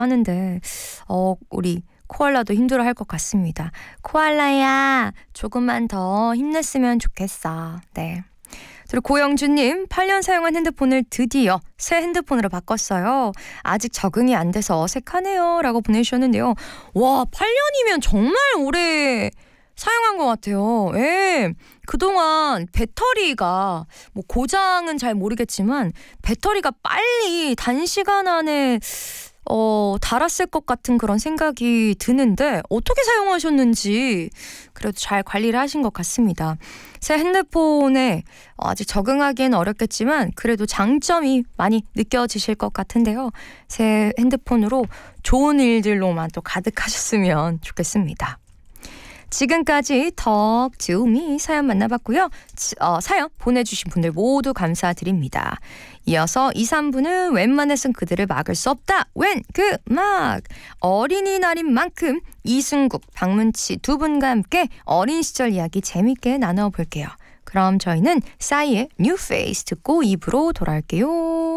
하는데 우리 코알라도 힘들어할 것 같습니다. 코알라야, 조금만 더 힘냈으면 좋겠어. 네. 그리고 고영주님, 8년 사용한 핸드폰을 드디어 새 핸드폰으로 바꿨어요. 아직 적응이 안 돼서 어색하네요. 라고 보내주셨는데요. 와, 8년이면 정말 오래 사용한 것 같아요. 예. 그동안 배터리가 뭐 고장은 잘 모르겠지만 배터리가 빨리 단시간 안에 닳았을 것 같은 그런 생각이 드는데 어떻게 사용하셨는지 그래도 잘 관리를 하신 것 같습니다. 새 핸드폰에 아직 적응하기엔 어렵겠지만 그래도 장점이 많이 느껴지실 것 같은데요. 새 핸드폰으로 좋은 일들로만 또 가득하셨으면 좋겠습니다. 지금까지 덕 주미 사연 만나봤고요. 사연 보내주신 분들 모두 감사드립니다. 이어서 2, 3부는 웬만해선 그들을 막을 수 없다. 웬 그 막 어린이날인 만큼 이승국, 박문치 두 분과 함께 어린 시절 이야기 재밌게 나눠볼게요. 그럼 저희는 싸이의 뉴 페이스 듣고 2부로 돌아올게요.